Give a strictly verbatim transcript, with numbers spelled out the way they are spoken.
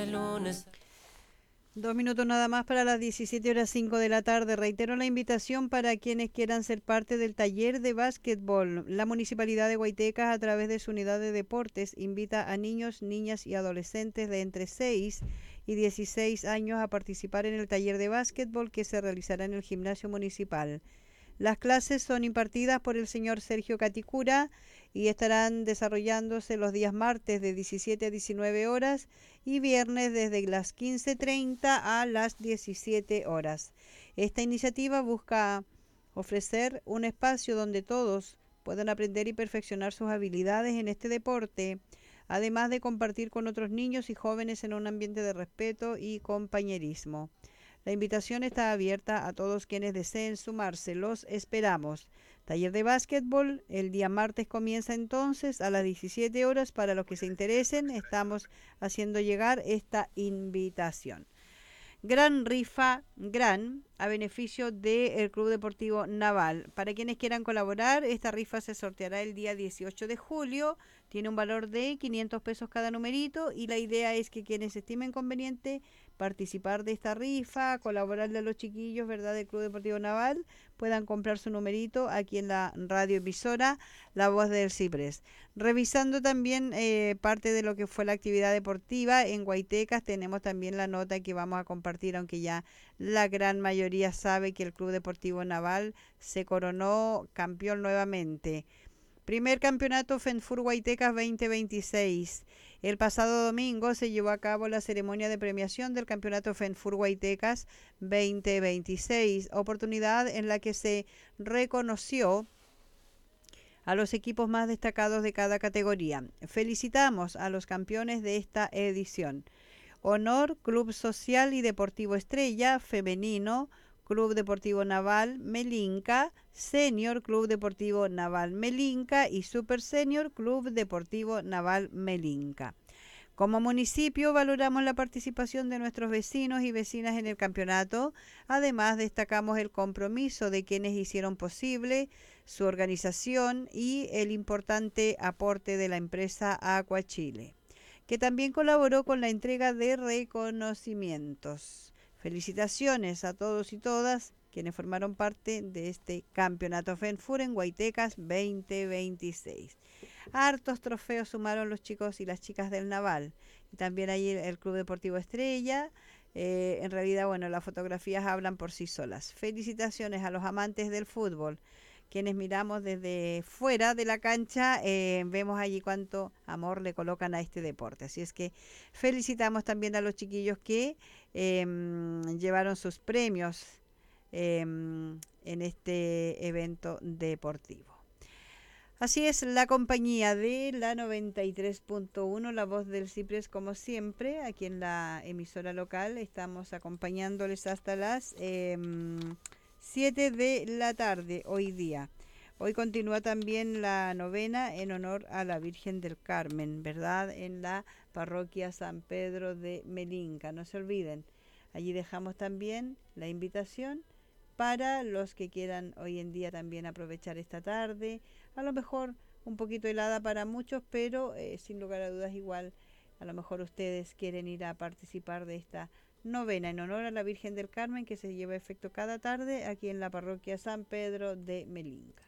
lunes. Dos minutos nada más para las diecisiete horas cinco de la tarde. Reitero la invitación para quienes quieran ser parte del taller de básquetbol. La Municipalidad de Guaitecas, a través de su unidad de deportes, invita a niños, niñas y adolescentes de entre seis y dieciséis años a participar en el taller de básquetbol que se realizará en el gimnasio municipal. Las clases son impartidas por el señor Sergio Caticura y estarán desarrollándose los días martes de diecisiete a diecinueve horas y viernes desde las quince treinta a las diecisiete horas. Esta iniciativa busca ofrecer un espacio donde todos puedan aprender y perfeccionar sus habilidades en este deporte, además de compartir con otros niños y jóvenes en un ambiente de respeto y compañerismo. La invitación está abierta a todos quienes deseen sumarse. Los esperamos. Taller de básquetbol el día martes comienza entonces a las diecisiete horas. Para los que se interesen, estamos haciendo llegar esta invitación. Gran rifa, gran, a beneficio del Club Deportivo Naval. Para quienes quieran colaborar, esta rifa se sorteará el día dieciocho de julio. Tiene un valor de quinientos pesos cada numerito y la idea es que quienes estimen conveniente participar de esta rifa, colaborarle a los chiquillos, ¿verdad?, del Club Deportivo Naval, puedan comprar su numerito aquí en la radio emisora La Voz del Ciprés. Revisando también eh, parte de lo que fue la actividad deportiva en Guaitecas, tenemos también la nota que vamos a compartir, aunque ya la gran mayoría sabe que el Club Deportivo Naval se coronó campeón nuevamente. Primer campeonato FENFUR Guaitecas veinte veintiséis. El pasado domingo se llevó a cabo la ceremonia de premiación del campeonato FENFUR Guaitecas veinte veintiséis, oportunidad en la que se reconoció a los equipos más destacados de cada categoría. Felicitamos a los campeones de esta edición. Honor Club Social y Deportivo Estrella Femenino, Club Deportivo Naval Melinca, Senior Club Deportivo Naval Melinca y Super Senior Club Deportivo Naval Melinca. Como municipio valoramos la participación de nuestros vecinos y vecinas en el campeonato. Además, destacamos el compromiso de quienes hicieron posible su organización y el importante aporte de la empresa Aqua Chile, que también colaboró con la entrega de reconocimientos. Felicitaciones a todos y todas quienes formaron parte de este campeonato FENFUR en Guaitecas veinte veintiséis. Hartos trofeos sumaron los chicos y las chicas del Naval. Y también ahí el, el Club Deportivo Estrella. Eh, en realidad, bueno, las fotografías hablan por sí solas. Felicitaciones a los amantes del fútbol. Quienes miramos desde fuera de la cancha, eh, vemos allí cuánto amor le colocan a este deporte. Así es que felicitamos también a los chiquillos que eh, llevaron sus premios eh, en este evento deportivo. Así es, la compañía de la noventa y tres punto uno, La Voz del Ciprés, como siempre, aquí en la emisora local. Estamos acompañándoles hasta las eh, siete de la tarde hoy día. Hoy continúa también la novena en honor a la Virgen del Carmen, ¿verdad?, en la parroquia San Pedro de Melinca. No se olviden, allí dejamos también la invitación para los que quieran hoy en día también aprovechar esta tarde. A lo mejor un poquito helada para muchos, pero eh, sin lugar a dudas igual, a lo mejor ustedes quieren ir a participar de esta novena en honor a la Virgen del Carmen que se lleva a efecto cada tarde aquí en la parroquia San Pedro de Melinca.